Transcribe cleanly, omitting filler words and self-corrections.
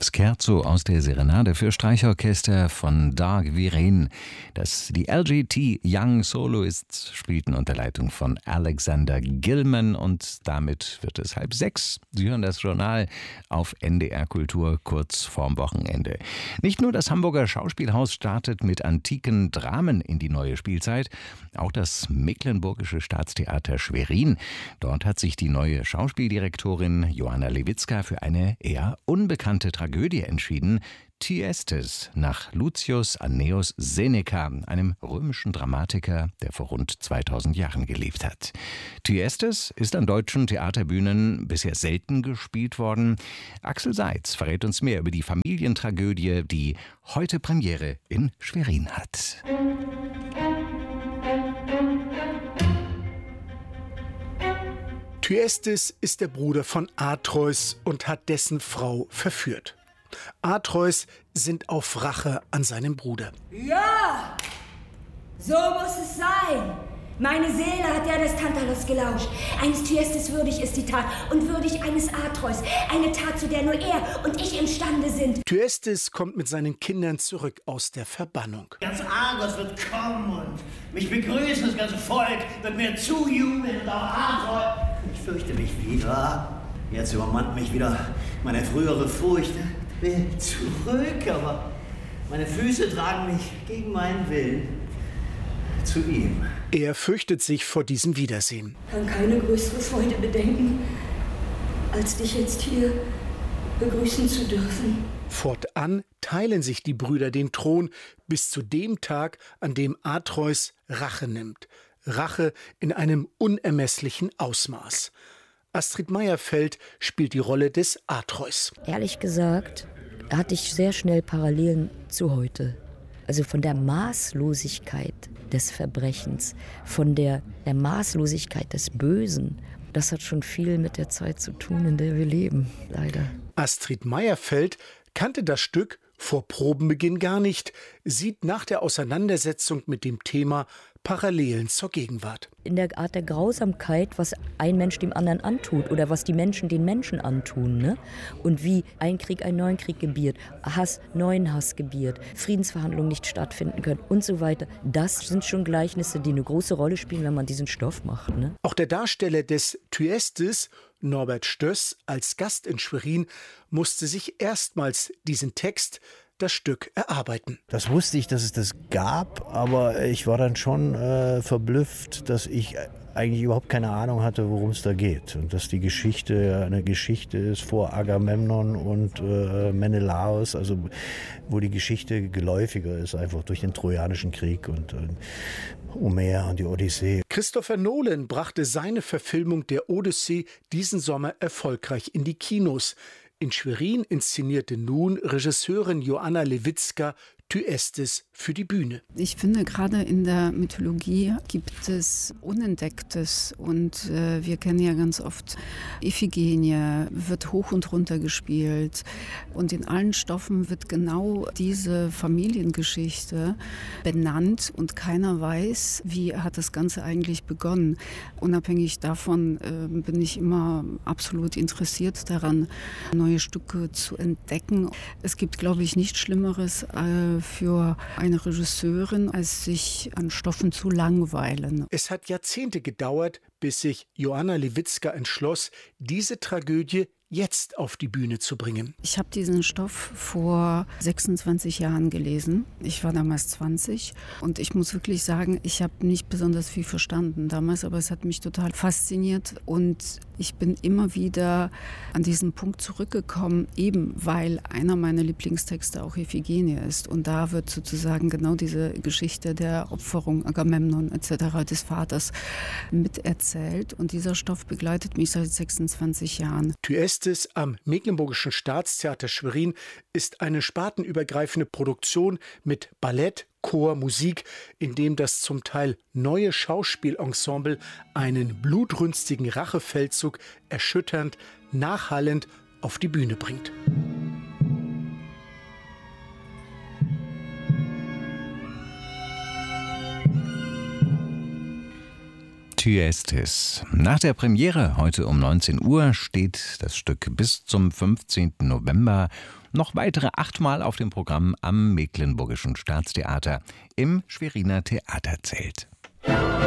Scherzo aus der Serenade für Streichorchester von Dag Viren. Die LGT Young Soloists spielten unter Leitung von Alexander Gilman und damit wird es 5:30. Sie hören das Journal auf NDR Kultur kurz vorm Wochenende. Nicht nur das Hamburger Schauspielhaus startet mit antiken Dramen in die neue Spielzeit, auch das Mecklenburgische Staatstheater Schwerin. Dort hat sich die neue Schauspieldirektorin Joanna Lewitzka für eine eher unbekannte Tragödie entschieden. Thyestes nach Lucius Annaeus Seneca, einem römischen Dramatiker, der vor rund 2000 Jahren gelebt hat. Thyestes ist an deutschen Theaterbühnen bisher selten gespielt worden. Axel Seitz verrät uns mehr über die Familientragödie, die heute Premiere in Schwerin hat. Thyestes ist der Bruder von Atreus und hat dessen Frau verführt. Atreus sinnt auf Rache an seinem Bruder. Ja, so muss es sein. Meine Seele hat der des Tantalus gelauscht. Eines Thyestes würdig ist die Tat und würdig eines Atreus. Eine Tat, zu der nur er und ich imstande sind. Thyestes kommt mit seinen Kindern zurück aus der Verbannung. Ganz Argos wird kommen und mich begrüßen. Das ganze Volk wird mir zujubeln und auch Atreus. Ich fürchte mich wieder. Jetzt übermannt mich wieder meine frühere Furcht. Ich will zurück, aber meine Füße tragen mich gegen meinen Willen zu ihm. Er fürchtet sich vor diesem Wiedersehen. Kann keine größere Freude bedenken, als dich jetzt hier begrüßen zu dürfen. Fortan teilen sich die Brüder den Thron bis zu dem Tag, an dem Atreus Rache nimmt. Rache in einem unermesslichen Ausmaß. Astrid Meierfeld spielt die Rolle des Atreus. Ehrlich gesagt hatte ich sehr schnell Parallelen zu heute. Also von der Maßlosigkeit des Verbrechens, von der Maßlosigkeit des Bösen. Das hat schon viel mit der Zeit zu tun, in der wir leben, leider. Astrid Meierfeld kannte das Stück vor Probenbeginn gar nicht, sieht nach der Auseinandersetzung mit dem Thema Parallelen zur Gegenwart. In der Art der Grausamkeit, was ein Mensch dem anderen antut oder was die Menschen den Menschen antun, ne? Und wie ein Krieg einen neuen Krieg gebiert, Hass neuen Hass gebiert, Friedensverhandlungen nicht stattfinden können und so weiter. Das sind schon Gleichnisse, die eine große Rolle spielen, wenn man diesen Stoff macht, ne? Auch der Darsteller des Thyestes, Norbert Stöss, als Gast in Schwerin, musste sich erstmals diesen Text, das Stück, erarbeiten. Das wusste ich, dass es das gab, aber ich war dann schon verblüfft, dass ich eigentlich überhaupt keine Ahnung hatte, worum es da geht. Und dass die Geschichte eine Geschichte ist vor Agamemnon und Menelaos, also wo die Geschichte geläufiger ist, einfach durch den Trojanischen Krieg und Homer und die Odyssee. Christopher Nolan brachte seine Verfilmung der Odyssee diesen Sommer erfolgreich in die Kinos. In Schwerin inszenierte nun Regisseurin Joanna Lewitzka Thyestes für die Bühne. Ich finde, gerade in der Mythologie gibt es Unentdecktes und wir kennen ja ganz oft Iphigenie, wird hoch und runter gespielt und in allen Stoffen wird genau diese Familiengeschichte benannt und keiner weiß, wie hat das Ganze eigentlich begonnen. Unabhängig davon bin ich immer absolut interessiert daran, neue Stücke zu entdecken. Es gibt, glaube ich, nichts Schlimmeres für eine Regisseurin, als sich an Stoffen zu langweilen. Es hat Jahrzehnte gedauert, bis sich Joanna Lewitzka entschloss, diese Tragödie jetzt auf die Bühne zu bringen. Ich habe diesen Stoff vor 26 Jahren gelesen. Ich war damals 20 und ich muss wirklich sagen, ich habe nicht besonders viel verstanden damals, aber es hat mich total fasziniert und ich bin immer wieder an diesen Punkt zurückgekommen, eben weil einer meiner Lieblingstexte auch Iphigenie ist und da wird sozusagen genau diese Geschichte der Opferung Agamemnon etc. des Vaters miterzählt und dieser Stoff begleitet mich seit 26 Jahren. Thyestes am Mecklenburgischen Staatstheater Schwerin ist eine spartenübergreifende Produktion mit Ballett, Chor, Musik, in dem das zum Teil neue Schauspielensemble einen blutrünstigen Rachefeldzug erschütternd, nachhallend auf die Bühne bringt. Thyestes. Nach der Premiere heute um 19 Uhr steht das Stück bis zum 15. November noch weitere 8 Mal auf dem Programm am Mecklenburgischen Staatstheater im Schweriner Theaterzelt.